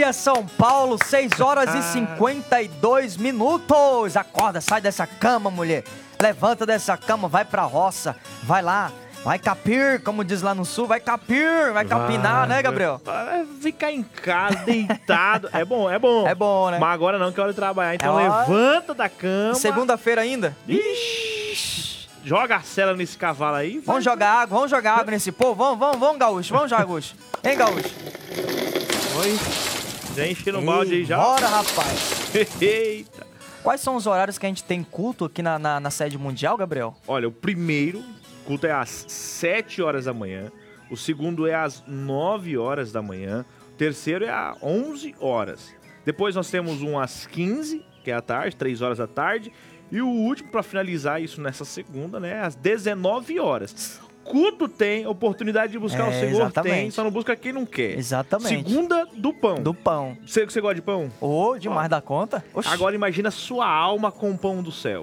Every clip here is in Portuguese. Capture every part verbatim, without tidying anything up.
dia, São Paulo, seis horas e cinquenta e dois minutos. Acorda, sai dessa cama, mulher. Levanta dessa cama, vai pra roça. Vai lá, vai capir, como diz lá no sul. Vai capir, vai capinar, vai, né, Gabriel? Vai ficar em casa, deitado. É bom, é bom. É bom, né? Mas agora não, que é hora de trabalhar. Então é hora... levanta da cama. Segunda-feira ainda? Ixi. Joga a cela nesse cavalo aí. Vamos jogar água, vamos jogar água nesse povo. Vamos, vamos, vamos, gaúcho. Vamos, gaúcho. Hein, gaúcho? Oi. Já enchendo o balde aí já. Bora, rapaz. Eita. Quais são os horários que a gente tem culto aqui na, na, na sede mundial, Gabriel? Olha, o primeiro culto é às sete horas da manhã. O segundo é às nove horas da manhã. O terceiro é às onze horas. Depois nós temos um às quinze, que é à tarde, três horas da tarde. E o último, para finalizar isso nessa segunda, né, às dezenove horas. Culto tem, oportunidade de buscar é, o Senhor exatamente. Tem, só não busca quem não quer. Exatamente. Segunda do pão. Do pão. Você, você gosta de pão? Ô, oh, demais Ó. da conta. Oxi. Agora imagina sua alma com o pão do céu.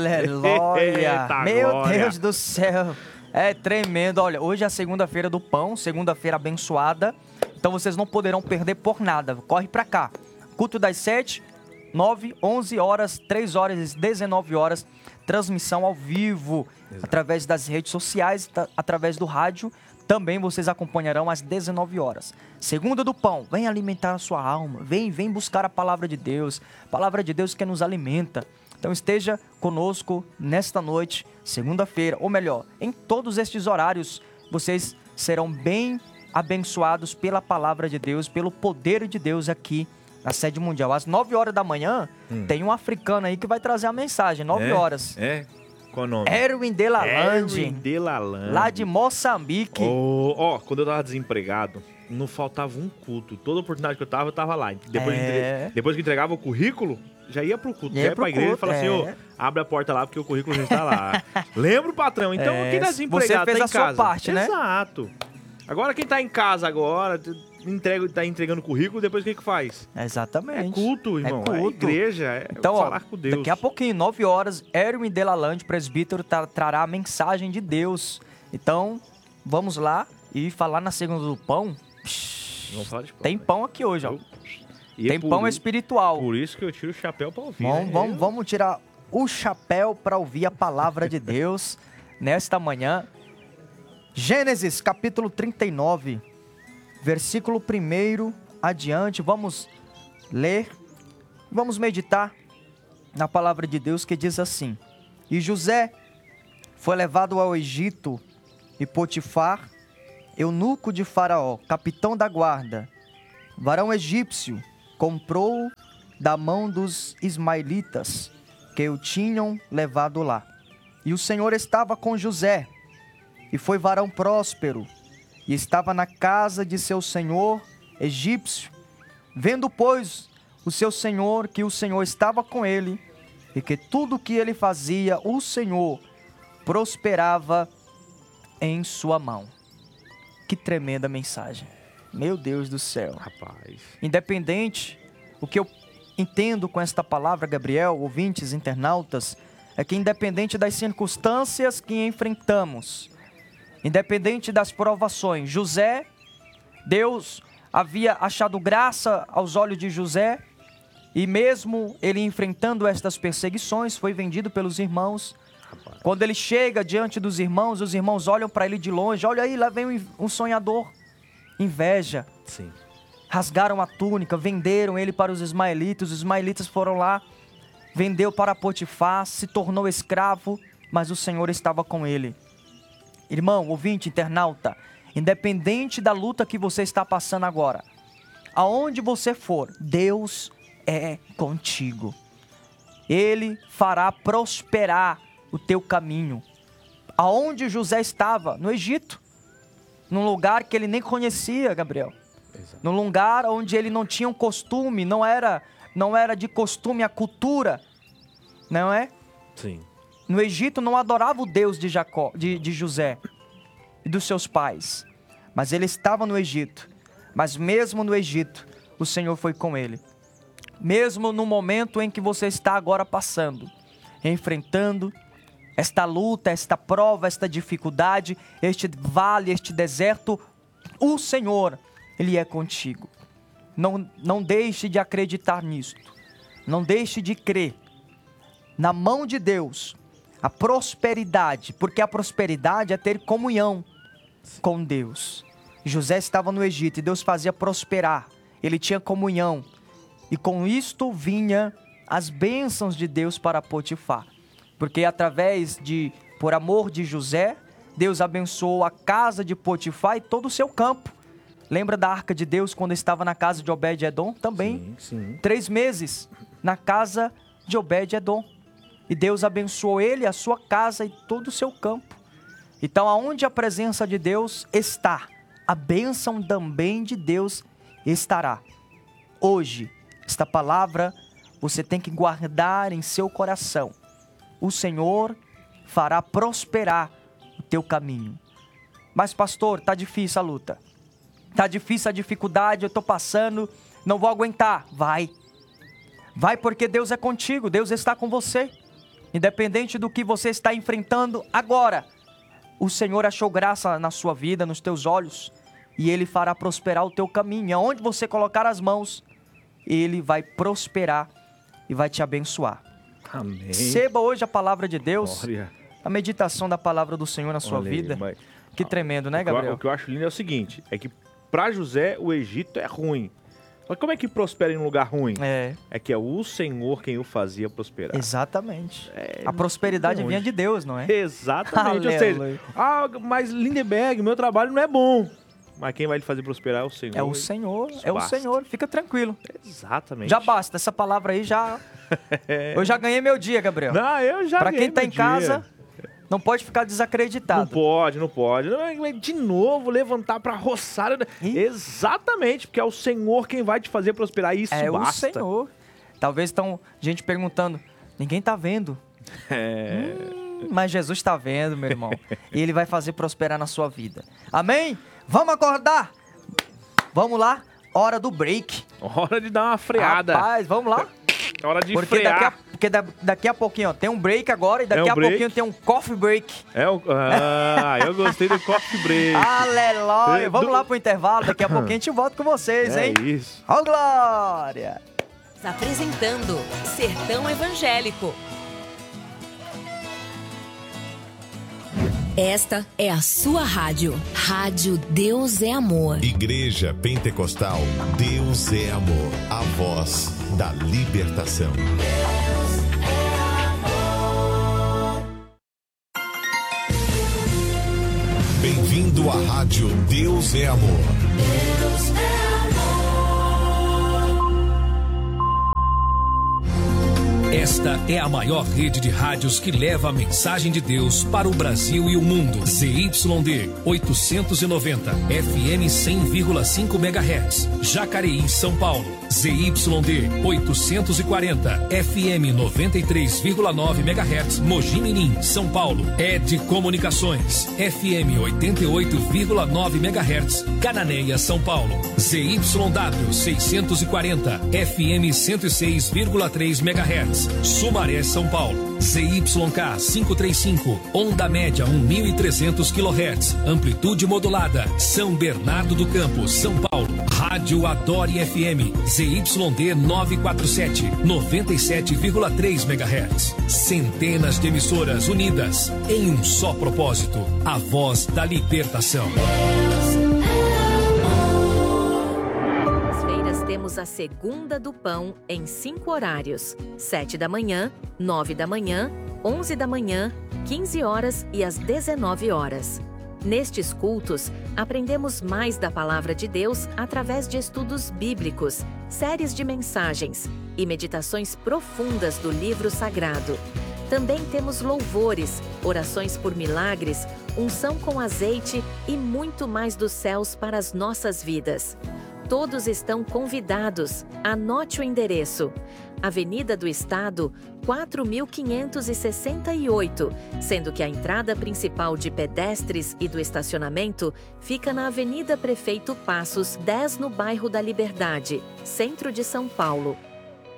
Aleluia. Meu glória. Deus do céu. É tremendo. Olha, hoje é a segunda-feira do pão, segunda-feira abençoada. Então vocês não poderão perder por nada. Corre pra cá. Culto das sete... nove, onze horas, três horas e dezenove horas, transmissão ao vivo, Exato. Através das redes sociais, através do rádio, também vocês acompanharão às dezenove horas. Segunda do pão, vem alimentar a sua alma, vem, vem buscar a palavra de Deus, palavra de Deus que nos alimenta. Então esteja conosco nesta noite, segunda-feira, ou melhor, em todos estes horários, vocês serão bem abençoados pela palavra de Deus, pelo poder de Deus aqui na sede mundial. Às nove horas da manhã, hum. tem um africano aí que vai trazer a mensagem. nove horas. É? Qual o nome? Erwin Delalande. Erwin Delalande. Lá de Moçambique. Ó, oh, oh, quando eu tava desempregado, não faltava um culto. Toda oportunidade que eu tava, eu tava lá. Depois, é. entre... Depois que entregava o currículo, já ia pro culto. Já ia pra igreja e falava assim, ô, é. abre a porta lá porque o currículo já está lá. Lembra o patrão? Então, é. quem tá desempregado, você fez tá a em casa. Sua parte, né? Exato. Agora, quem tá em casa agora... Entrega, tá entregando currículo, depois o que que faz? Exatamente. É culto, irmão. É, culto. É igreja, é então, falar ó, com Deus. Daqui a pouquinho, nove horas, Erwin Delalande, presbítero, tra trará a mensagem de Deus. Então, vamos lá e falar na segunda do pão. Vamos falar de pão. Tem pão aqui hoje, ó. Eu... Tem é por, pão espiritual. Por isso que eu tiro o chapéu pra ouvir. Vamos, né? vamos, eu... vamos tirar o chapéu para ouvir a palavra de Deus nesta manhã. Gênesis, capítulo trinta e nove. Versículo primeiro adiante, vamos ler, vamos meditar na palavra de Deus que diz assim: E José foi levado ao Egito, e Potifar, eunuco de Faraó, capitão da guarda, varão egípcio, comprou-o da mão dos ismaelitas que o tinham levado lá. E o Senhor estava com José, e foi varão próspero, e estava na casa de seu senhor egípcio. Vendo, pois, o seu senhor que o Senhor estava com ele, e que tudo o que ele fazia, o Senhor prosperava em sua mão. Que tremenda mensagem. Meu Deus do céu. Rapaz. Independente, o que eu entendo com esta palavra, Gabriel, ouvintes, internautas, é que independente das circunstâncias que enfrentamos, independente das provações, José, Deus havia achado graça aos olhos de José, e mesmo ele enfrentando estas perseguições, foi vendido pelos irmãos. Rapaz. Quando ele chega diante dos irmãos, os irmãos olham para ele de longe, olha aí, lá vem um sonhador. Inveja. Sim. Rasgaram a túnica, venderam ele para os ismaelitas, os ismaelitas foram lá, vendeu para Potifar, se tornou escravo, mas o Senhor estava com ele. Irmão, ouvinte, internauta, independente da luta que você está passando agora, aonde você for, Deus é contigo. Ele fará prosperar o teu caminho. Aonde José estava? No Egito. Num lugar que ele nem conhecia, Gabriel. Exato. Num lugar onde ele não tinha um costume, não era, não era de costume a cultura, não é? Sim. No Egito não adorava o Deus de Jacó, de, de José e dos seus pais. Mas ele estava no Egito. Mas mesmo no Egito, o Senhor foi com ele. Mesmo no momento em que você está agora passando, enfrentando esta luta, esta prova, esta dificuldade, este vale, este deserto, o Senhor, Ele é contigo. não, não deixe de acreditar nisso. Não deixe de crer. Na mão de Deus, a prosperidade, porque a prosperidade é ter comunhão com Deus. José estava no Egito e Deus fazia prosperar. Ele tinha comunhão. E com isto vinha as bênçãos de Deus para Potifar. Porque através de, por amor de José, Deus abençoou a casa de Potifar e todo o seu campo. Lembra da arca de Deus quando estava na casa de Obed-edom? Também. Sim, sim. Três meses na casa de Obed-edom. E Deus abençoou ele, a sua casa e todo o seu campo. Então, aonde a presença de Deus está, a bênção também de Deus estará. Hoje, esta palavra você tem que guardar em seu coração. O Senhor fará prosperar o teu caminho. Mas, pastor, tá difícil a luta. Tá difícil a dificuldade, eu tô passando, não vou aguentar. Vai. Vai porque Deus é contigo, Deus está com você. Independente do que você está enfrentando agora, o Senhor achou graça na sua vida, nos teus olhos, e Ele fará prosperar o teu caminho. E aonde você colocar as mãos, Ele vai prosperar e vai te abençoar. Amém. Receba hoje a palavra de Deus, Glória. a meditação da palavra do Senhor na sua Olha aí, vida. mas- Que tremendo, né, O que eu- Gabriel? O que eu acho lindo é o seguinte, é que para José o Egito é ruim. Só que como é que prospera em um lugar ruim? É, É que é o Senhor quem o fazia prosperar. exatamente. É, A prosperidade não vinha onde. de Deus, não é? Exatamente. Ou Aleluia. seja, ah, mas Lindenberg, meu trabalho não é bom. Mas quem vai lhe fazer prosperar é o Senhor. É o Senhor, Isso é o basta. Senhor. Fica tranquilo. Exatamente. Já basta, essa palavra aí já... Eu já ganhei meu dia, Gabriel. Não, eu já Pra ganhei quem tá meu em casa, dia. não pode ficar Não desacreditado. pode, não pode. Não, mas De novo, levantar pra roçar. Ih. Exatamente, porque é o Senhor quem vai te fazer prosperar. Isso É o basta. Senhor. Talvez estão gente perguntando, ninguém tá vendo. É... Hum, mas Jesus tá vendo, meu irmão. E Ele vai fazer prosperar na sua vida. Amém? Vamos acordar? Vamos lá? Hora do break. Hora de dar uma freada. Rapaz, vamos lá? Hora de Porque, daqui a, frear. porque da- daqui a pouquinho, ó, tem um break agora e daqui É um a break. pouquinho tem um coffee break. É o... Ah, eu gostei do coffee break. Aleluia! É, Vamos do- lá pro intervalo, daqui a pouquinho a gente volta com vocês, é hein? isso. Ó glória! Apresentando Sertão Evangélico. Esta é a sua rádio. Rádio Deus é Amor. Igreja Pentecostal Deus é Amor, a voz da libertação. Bem-vindo à Rádio Deus é Amor. Esta é a maior rede de rádios que leva a mensagem de Deus para o Brasil e o mundo. Z Y D oitocentos e noventa, F M cem vírgula cinco megahertz, Jacareí, São Paulo. Z Y D oitocentos e quarenta, F M noventa e três vírgula nove megahertz, Mogi Mirim, São Paulo. Ed Comunicações, F M oitenta e oito vírgula nove megahertz, Cananéia, São Paulo. Z Y W seiscentos e quarenta, F M cento e seis vírgula três megahertz, Sumaré, São Paulo. Z Y K quinhentos e trinta e cinco, onda média mil e trezentos quilohertz, amplitude modulada, São Bernardo do Campo, São Paulo. Rádio Adore F M, Z Y D novecentos e quarenta e sete, noventa e sete vírgula três megahertz. Centenas de emissoras unidas em um só propósito, a voz da libertação. Às feiras temos a Segunda do Pão em cinco horários: sete da manhã, nove da manhã, onze da manhã, quinze horas e às dezenove horas. Nestes cultos, aprendemos mais da Palavra de Deus através de estudos bíblicos, séries de mensagens e meditações profundas do livro sagrado. Também temos louvores, orações por milagres, unção com azeite e muito mais dos céus para as nossas vidas. Todos estão convidados. Anote o endereço: Avenida do Estado, quatro mil quinhentos e sessenta e oito, sendo que a entrada principal de pedestres e do estacionamento fica na Avenida Prefeito Passos, dez, no bairro da Liberdade, centro de São Paulo.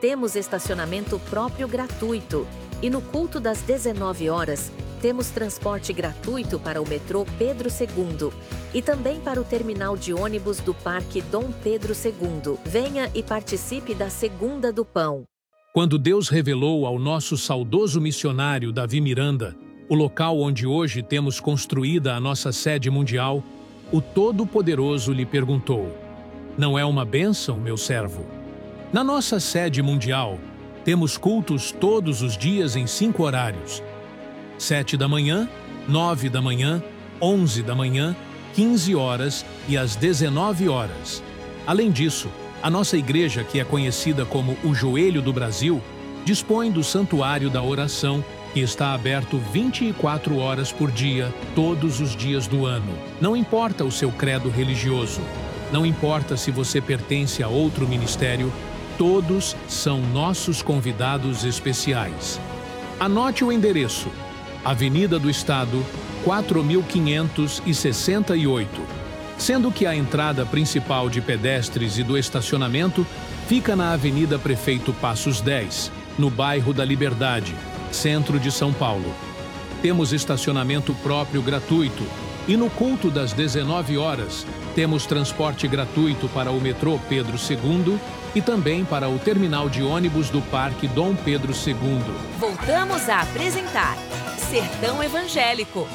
temos estacionamento próprio gratuito. E no culto das dezenove horas, temos transporte gratuito para o metrô Pedro segundo e também para o terminal de ônibus do Parque Dom Pedro segundo. Venha e participe da Segunda do Pão. Quando Deus revelou ao nosso saudoso missionário Davi Miranda o local onde hoje temos construída a nossa sede mundial, o Todo-Poderoso lhe perguntou: "Não é uma bênção, meu servo?" Na nossa sede mundial, temos cultos todos os dias em cinco horários: sete da manhã, nove da manhã, onze da manhã, quinze horas e às dezenove horas. Além disso, a nossa igreja, que é conhecida como o Joelho do Brasil, dispõe do Santuário da Oração, que está aberto vinte e quatro horas por dia, todos os dias do ano. Não importa o seu credo religioso, não importa se você pertence a outro ministério, todos são nossos convidados especiais. Anote o endereço: Avenida do Estado, quatro mil quinhentos e sessenta e oito, sendo que a entrada principal de pedestres e do estacionamento fica na Avenida Prefeito Passos dez, no bairro da Liberdade, centro de São Paulo. Temos estacionamento próprio gratuito e no culto das dezenove horas temos transporte gratuito para o metrô Pedro segundo e também para o terminal de ônibus do Parque Dom Pedro segundo. Voltamos a apresentar Sertão Evangélico.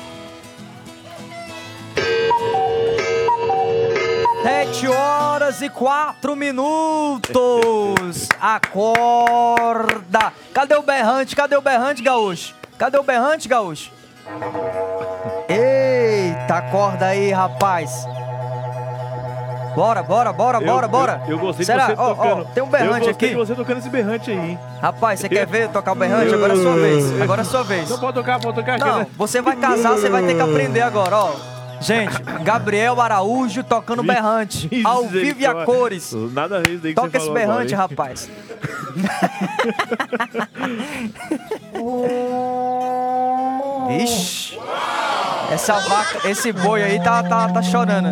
Sete horas e quatro minutos. Acorda. Cadê o berrante? Cadê o berrante, gaúcho? Cadê o berrante, gaúcho? Eita, acorda aí, rapaz. Bora, bora, bora, bora, eu, bora. Eu, eu gostei Será? de você Ó, tocando. ó, tem um berrante eu aqui. Eu gostei de você tocando esse berrante aí. Rapaz, você quer ver tocar o berrante? Agora é a sua vez. Agora é a sua vez. Não pode tocar, pode tocar. Não, você vai casar, você vai ter que aprender agora, ó. Gente, Gabriel Araújo tocando berrante, ao vivo e a cores. Nada a ver isso daí que Toca você esse falou berrante, agora, rapaz. Ixi, essa vaca, esse boi aí tá, tá, tá chorando.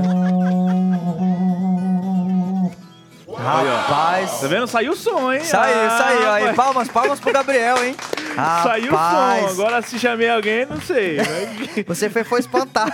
Rapaz. Tá vendo? Saiu o som, hein? Saiu, ah, saiu. Aí, rapaz. palmas, palmas pro Gabriel, hein? Saiu o som. Agora se chamei alguém, não sei. Mas... Você foi, foi espantar.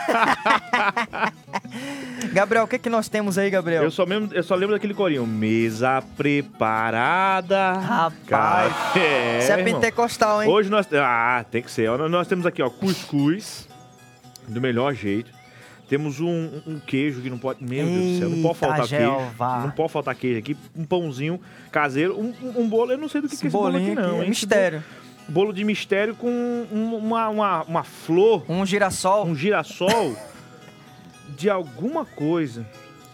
Gabriel, o que, que nós temos aí, Gabriel? Eu só, mesmo, eu só lembro daquele corinho. Mesa preparada. Rapaz. É, Isso é irmão. pentecostal, hein? Hoje nós... Ah, tem que ser. Nós temos aqui, ó, cuscuz. Do melhor jeito. Temos um, um, um queijo que não pode... Meu Deus do céu, não pode faltar Jeová. queijo. Não pode faltar queijo aqui. Um pãozinho caseiro. Um, um, um bolo, eu não sei do que, que é esse bolo aqui, não. É hein? mistério. Bolo, bolo de mistério com um, uma, uma, uma flor. Um girassol. Um girassol de alguma coisa.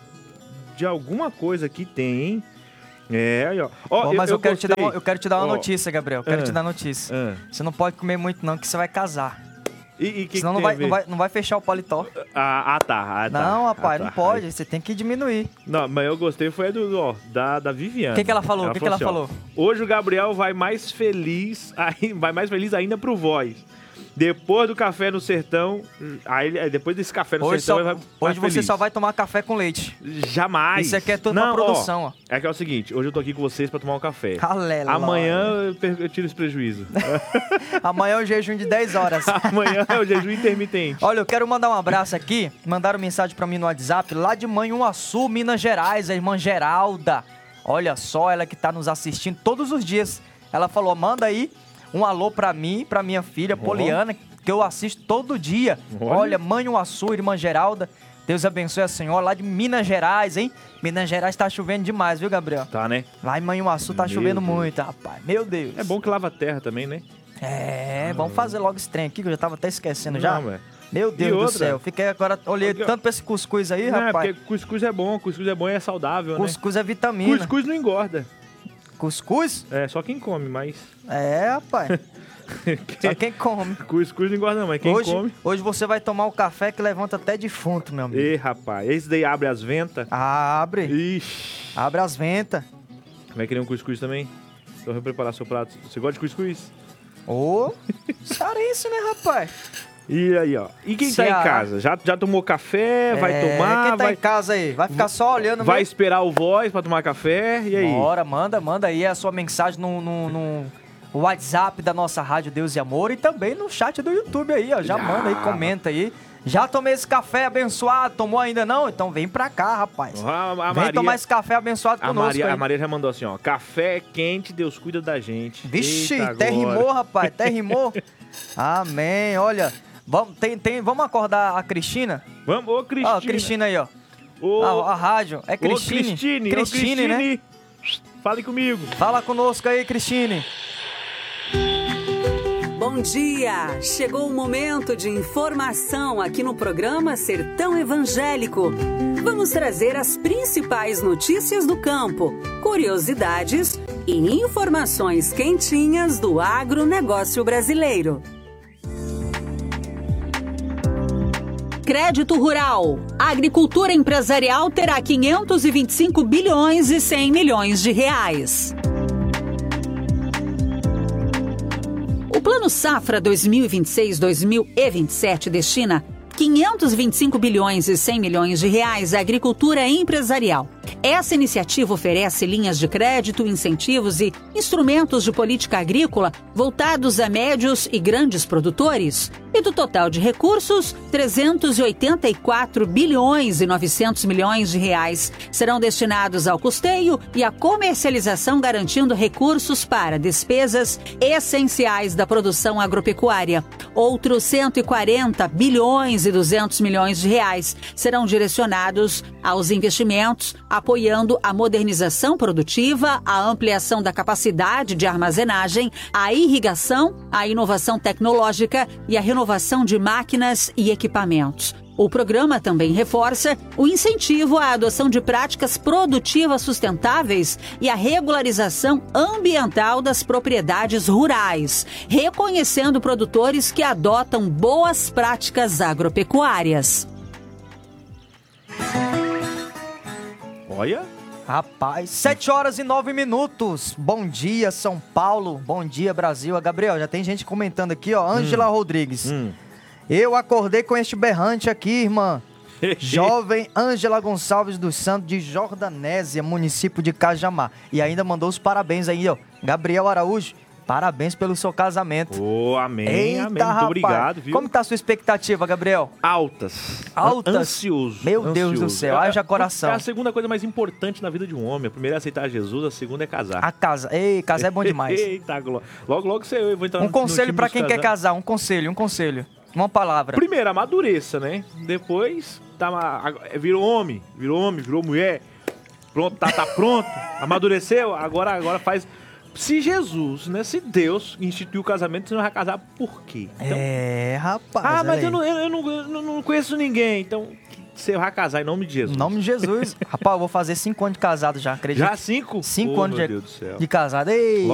De alguma coisa que tem, hein? É, aí, ó. ó oh, mas eu, eu, quero te dar uma, eu quero te dar uma oh. notícia, Gabriel. Eu quero ah. te dar notícia. Ah. Você não pode comer muito, não, que você vai casar. E, e que Senão que não, vai, não, vai, não vai fechar o paletó. Ah, ah tá. Ah, tá. Não, rapaz, ah, tá. não pode. Você tem que diminuir. Não, mas eu gostei foi do, ó, da, da Viviane. O que, que ela falou? O que, que ela assim, falou? Ó, hoje o Gabriel vai mais feliz, vai mais feliz ainda pro Voz. Depois do café no sertão, aí depois desse café no hoje sertão, só, vai, vai Hoje feliz. você só vai tomar café com leite. Jamais. Isso aqui é tudo não, pra produção, ó. ó. É que é o seguinte, hoje eu tô aqui com vocês pra tomar um café. Aleluia. Amanhã eu, per- eu tiro esse prejuízo. Amanhã é o jejum de dez horas. Amanhã é o jejum intermitente. Olha, eu quero mandar um abraço aqui. Mandaram mensagem pra mim no WhatsApp, lá de Manhuaçu, Minas Gerais, a irmã Geralda. Olha só, ela que tá nos assistindo todos os dias. Ela falou, manda aí um alô pra mim, pra minha filha, Poliana, que eu assisto todo dia. Olha, Olha Manhuaçu, irmã Geralda. Deus abençoe a senhora, lá de Minas Gerais, hein? Minas Gerais tá chovendo demais, viu, Gabriel? Tá, né? Lá em Manhuaçu tá Meu chovendo Deus. muito, rapaz. Meu Deus. É bom que lava a terra também, né? É, vamos fazer logo esse trem aqui, que eu já tava até esquecendo já. Não, é. Meu Deus E do outra? céu. Fiquei agora, olhei Aqui, ó. tanto pra esse cuscuz aí, Não, é rapaz. porque cuscuz é bom, cuscuz é bom e é saudável, Cuscuz é né? vitamina. Cuscuz não engorda. Cuscuz? É, só quem come, mas... É, rapaz. Só quem come. Cuscuz não engorda não, mas quem hoje, come... hoje você vai tomar o café que levanta até defunto, meu amigo. Ê, rapaz, esse daí abre as ventas. Abre. Ixi. Abre as ventas. Vai querer um cuscuz também? Então eu vou preparar seu prato. Você gosta de cuscuz? Ô, sarense, né, rapaz? E aí, ó. E quem tá Ceará. em casa? Já, já tomou café? Vai É, tomar? Quem tá vai, em casa aí? Vai ficar só olhando vai mesmo? esperar o voz pra tomar café? E aí? Bora, manda, manda aí a sua mensagem no, no, no WhatsApp da nossa Rádio Deus e Amor e também no chat do YouTube aí, ó. Já, Já. manda aí, comenta aí. Já tomei esse café abençoado? Tomou ainda não? Então vem pra cá, rapaz. A, a Vem Maria, tomar esse café abençoado a, conosco Maria, aí. a Maria já mandou assim, ó. Café quente, Deus cuida da gente. Vixe, Eita, até agora. rimou, rapaz, até rimou. Amém, olha. Vamos, tem, tem, vamos acordar a Cristina? Vamos, ô Cristina. Ó, Cristina aí, ó. Ô, A, a rádio. É Cristine? Ô, Cristine. Cristine, ô, né? Cristine. Fale comigo. Fala conosco aí, Cristine. Bom dia! Chegou o momento de informação aqui no programa Sertão Evangélico. Vamos trazer as principais notícias do campo, curiosidades e informações quentinhas do agronegócio brasileiro. Crédito Rural. A agricultura empresarial terá quinhentos e vinte e cinco bilhões e cem milhões de reais. O Plano Safra dois mil e vinte e seis a dois mil e vinte e sete destina quinhentos e vinte e cinco bilhões e cem milhões de reais à agricultura empresarial. Essa iniciativa oferece linhas de crédito, incentivos e instrumentos de política agrícola voltados a médios e grandes produtores. E do total de recursos, trezentos e oitenta e quatro bilhões e novecentos milhões de reais serão destinados ao custeio e à comercialização, garantindo recursos para despesas essenciais da produção agropecuária. Outros cento e quarenta bilhões e duzentos milhões de reais serão direcionados aos investimentos, apoiando a modernização produtiva, a ampliação da capacidade de armazenagem, a irrigação, a inovação tecnológica e a renovação de máquinas e equipamentos. O programa também reforça o incentivo à adoção de práticas produtivas sustentáveis e a regularização ambiental das propriedades rurais, reconhecendo produtores que adotam boas práticas agropecuárias. Olha. Rapaz, sete horas e nove minutos. Bom dia, São Paulo. Bom dia, Brasil. A Gabriel, já tem gente comentando aqui, ó. Ângela hum. Rodrigues. Hum. Eu acordei com este berrante aqui, irmã. Jovem Ângela Gonçalves dos Santos, de Jordanésia, município de Cajamar. E ainda mandou os parabéns aí, ó. Gabriel Araújo, parabéns pelo seu casamento. Ô, oh, amém, Eita, amém. Muito rapaz. obrigado, viu? Como tá a sua expectativa, Gabriel? Altas. Altas? Ansioso. Meu ansioso. Deus do céu, haja coração. É a segunda coisa mais importante na vida de um homem. A primeira é aceitar Jesus, a segunda é casar. A casa. Ei, casar é bom demais. Eita, logo, logo você eu vou entrar Um no, conselho no pra quem quer casar, um conselho, um conselho. Uma palavra. Primeiro, amadureça, né? Depois, tá, virou homem, virou homem, virou mulher. Pronto, tá, tá pronto. Amadureceu, agora, agora faz... Se Jesus, né? Se Deus instituiu o casamento, você não vai casar por quê? Então, é, rapaz. Ah, mas eu não, eu, não, eu não conheço ninguém, então... Você vai casar em nome de Jesus. Em nome de Jesus. Rapaz, eu vou fazer cinco anos de casado já, acredito. Já cinco? Cinco oh, anos meu de, Deus do céu. de casado. Ei,